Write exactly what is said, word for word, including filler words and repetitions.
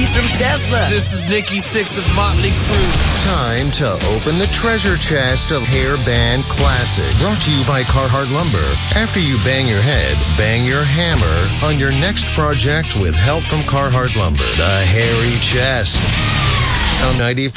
Steve from Tesla. This is Nikki Sixx of Motley Crue. Time to open the treasure chest of hair band classics. Brought to you by Carhartt Lumber. After you bang your head, bang your hammer on your next project with help from Carhartt Lumber. The hairy chest. On ninety